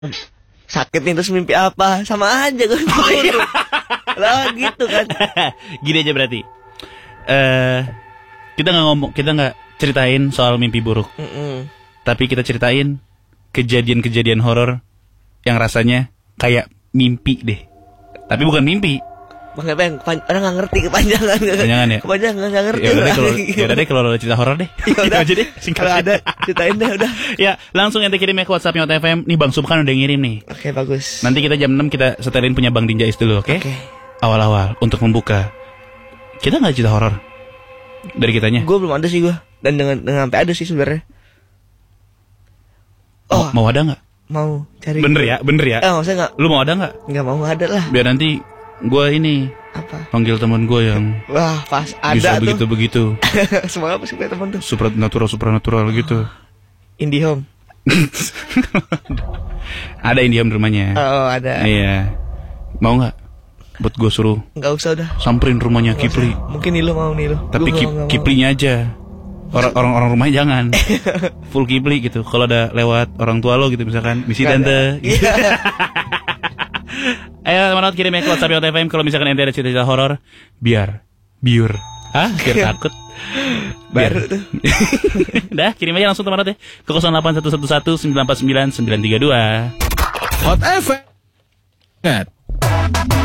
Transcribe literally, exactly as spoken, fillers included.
sakit nih terus mimpi apa? Sama aja gue. Lah gitu kan. Gini aja berarti. Eh uh, kita nggak ngomong, kita nggak ceritain soal mimpi buruk. Mm-mm. Tapi kita ceritain kejadian-kejadian horor yang rasanya kayak mimpi deh. Tapi bukan mimpi. Bang Ebeng, orang nggak ngerti kepanjangan. Kepanjangan ya. Kepanjangan nggak ngerti. Ya udah deh kalau, ya udah deh kalau cerita horor deh. Ya udah aja deh. Singkat kalau ada ceritain deh udah. Ya langsung ente kirim ya ke WhatsAppnya O T F M. Nih Bang Subhan udah ngirim nih. Oke bagus. Nanti kita jam enam kita setelin punya Bang Dinjais dulu, oke? Okay? Oke. Awal-awal untuk membuka. Kita nggak cerita horor dari kitanya. Gue belum ada sih gue. Dan dengan dengan sampai ada sih sebenarnya. Oh, mau, mau ada nggak? Mau cari. Bener ya, bener ya. Eh maksudnya nggak? Lu mau ada nggak? Nggak mau ada lah. Biar nanti gue ini. Apa? Panggil teman gue yang. Wah pas ada bisa tuh. begitu begitu. Semoga apa sih teman tuh? Supernatural supernatural gitu. IndiHome. Ada IndiHome di rumahnya. Oh ada. Iya. Mau nggak? Buat gue suruh. Nggak usah udah. Samperin rumahnya Nggak Kipli. usah. Mungkin Nilo mau Nilo. Tapi Gua Kip, nggak mau. Kiplinya aja. Orang orang orang rumahnya jangan. Full Kipli gitu. Kalau ada lewat orang tua lo gitu misalkan, misi Nggak tante. ada. Gitu. Ayo teman-teman kirim ya ke WhatsApp O T F M kalau misalkan ente ada cerita horor, biar biur. Hah? Biar takut. Biar. Baru tuh. Dah, kirim aja langsung teman-teman ya ke nol delapan satu satu satu sembilan empat sembilan sembilan tiga dua. Hot F M.